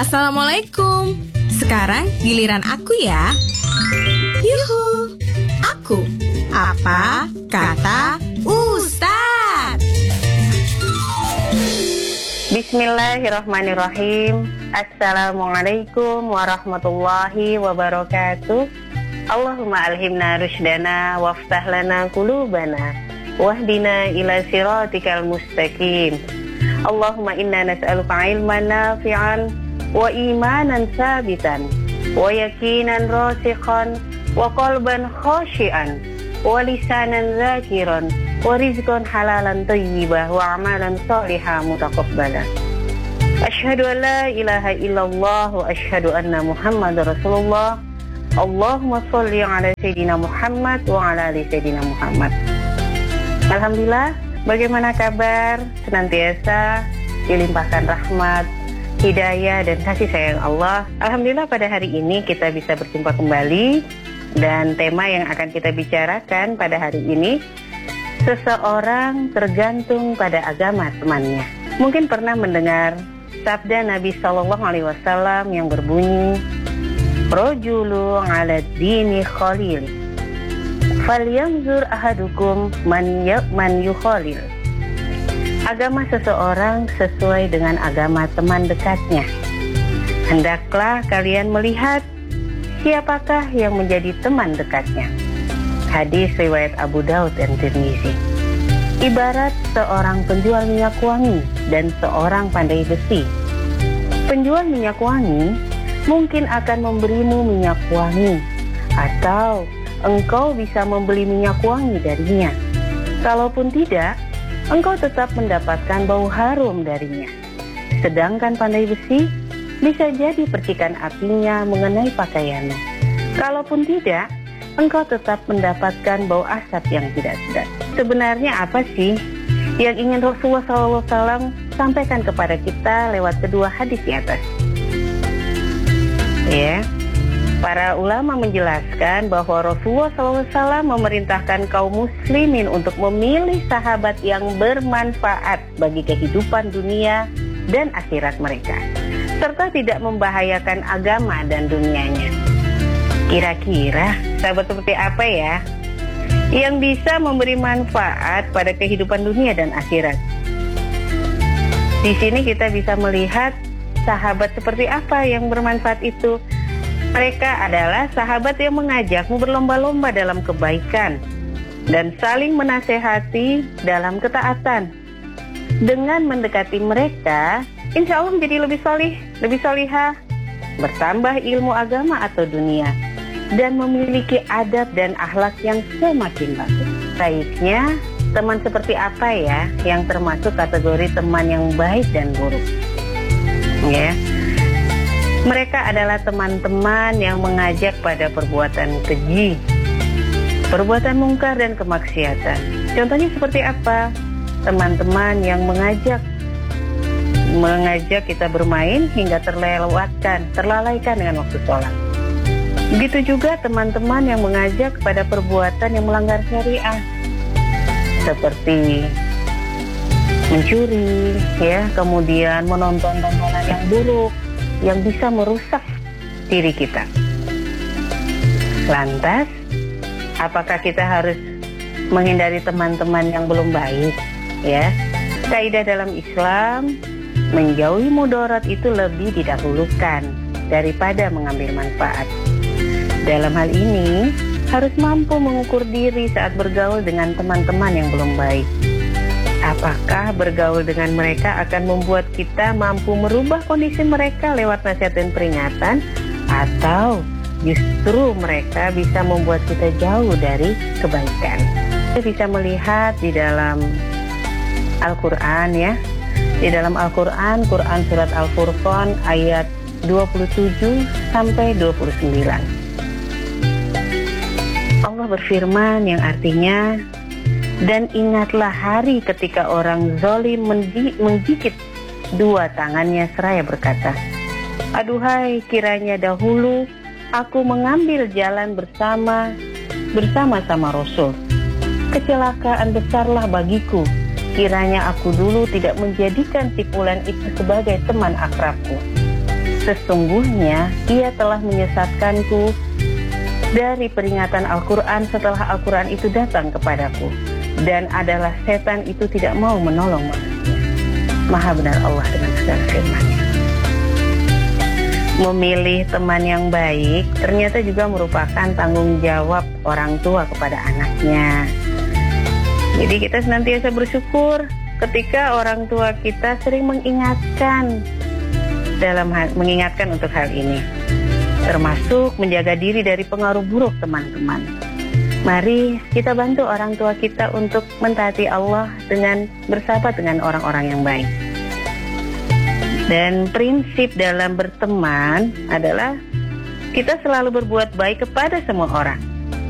Assalamualaikum. Sekarang giliran aku ya. Yuhu. Aku. Apa kata Ustaz? Bismillahirrahmanirrahim. Assalamualaikum warahmatullahi wabarakatuh. Allahumma alhimna rushdana waftah lana qulubana wahdina ila siratikal mustaqim. Allahumma inna nas'aluka ilman nafi'an wa imanan sabitan wa yakinan rasikhan wa qalban khashian wa lisanan zakiran wa rizqan halalan thayyibah wa amalan salihah mutaqabbala. Asyhadu an la ilaha illallah wa asyhadu anna Muhammadar Rasulullah. Allahumma sholli ala sayyidina Muhammad wa ala ali sayyidina Muhammad. Alhamdulillah, bagaimana kabar? Senantiasa dilimpahkan rahmat, hidayah dan kasih sayang Allah. Alhamdulillah pada hari ini kita bisa berjumpa kembali. Dan tema yang akan kita bicarakan pada hari ini, seseorang tergantung pada agama temannya. Mungkin pernah mendengar sabda Nabi SAW yang berbunyi, Rajulu ala dini khalil, falyanzur ahadukum man yukhalil. Agama seseorang sesuai dengan agama teman dekatnya. Hendaklah kalian melihat siapakah yang menjadi teman dekatnya. Hadis riwayat Abu Daud dan Tirmizi. Ibarat seorang penjual minyak wangi dan seorang pandai besi. Penjual minyak wangi mungkin akan memberimu minyak wangi, atau engkau bisa membeli minyak wangi darinya. Kalaupun tidak, engkau tetap mendapatkan bau harum darinya. Sedangkan pandai besi bisa jadi percikan apinya mengenai pakaianmu. Kalaupun tidak, engkau tetap mendapatkan bau asap yang tidak sedap. Sebenarnya apa sih yang ingin Rasulullah SAW sampaikan kepada kita lewat kedua hadis di atas? Ya, para ulama menjelaskan bahwa Rasulullah SAW memerintahkan kaum muslimin untuk memilih sahabat yang bermanfaat bagi kehidupan dunia dan akhirat mereka, serta tidak membahayakan agama dan dunianya. Kira-kira sahabat seperti apa ya yang bisa memberi manfaat pada kehidupan dunia dan akhirat? Di sini kita bisa melihat sahabat seperti apa yang bermanfaat itu. Mereka adalah sahabat yang mengajakmu berlomba-lomba dalam kebaikan dan saling menasehati dalam ketaatan. Dengan mendekati mereka, insya Allah menjadi lebih solih, lebih solihah, bertambah ilmu agama atau dunia, dan memiliki adab dan akhlak yang semakin bagus. Baiknya, teman seperti apa ya yang termasuk kategori teman yang baik dan buruk? Ya, mereka adalah teman-teman yang mengajak pada perbuatan keji, perbuatan mungkar dan kemaksiatan. Contohnya seperti apa? Teman-teman yang mengajak kita bermain hingga terlalaikan dengan waktu sholat. Begitu juga teman-teman yang mengajak pada perbuatan yang melanggar syariah, seperti mencuri, ya, kemudian menonton tontonan yang buruk yang bisa merusak diri kita. Lantas, apakah kita harus menghindari teman-teman yang belum baik? Ya, kaidah dalam Islam, menjauhi mudarat itu lebih didahulukan daripada mengambil manfaat. Dalam hal ini, harus mampu mengukur diri saat bergaul dengan teman-teman yang belum baik. Apakah bergaul dengan mereka akan membuat kita mampu merubah kondisi mereka lewat nasihat dan peringatan, atau justru mereka bisa membuat kita jauh dari kebaikan? Kita bisa melihat di dalam Al-Quran ya, di dalam Al-Quran, Quran Surat Al-Furqan ayat 27 sampai 29. Allah berfirman yang artinya, dan ingatlah hari ketika orang zalim menggigit dua tangannya seraya berkata, aduhai kiranya dahulu aku mengambil jalan bersama-sama Rasul. Kecelakaan besarlah bagiku kiranya aku dulu tidak menjadikan si fulan itu sebagai teman akrabku. Sesungguhnya ia telah menyesatkanku dari peringatan Al-Quran setelah Al-Quran itu datang kepadaku, dan adalah setan itu tidak mau menolong manusia. Maha benar Allah dengan segala firman-Nya. Memilih teman yang baik ternyata juga merupakan tanggung jawab orang tua kepada anaknya. Jadi kita senantiasa bersyukur ketika orang tua kita sering mengingatkan untuk hal ini, termasuk menjaga diri dari pengaruh buruk teman-teman. Mari kita bantu orang tua kita untuk mentaati Allah dengan bersahabat dengan orang-orang yang baik. Dan prinsip dalam berteman adalah kita selalu berbuat baik kepada semua orang.